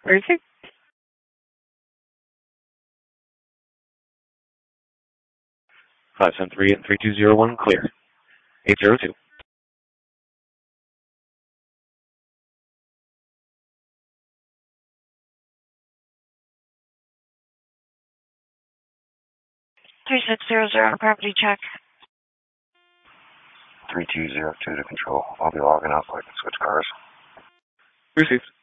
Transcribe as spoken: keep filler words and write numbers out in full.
Received. five seven three and three two zero one, clear. eight zero two. three six zero zero, property check. three two zero two to control. I'll be logging out so I can switch cars. Received.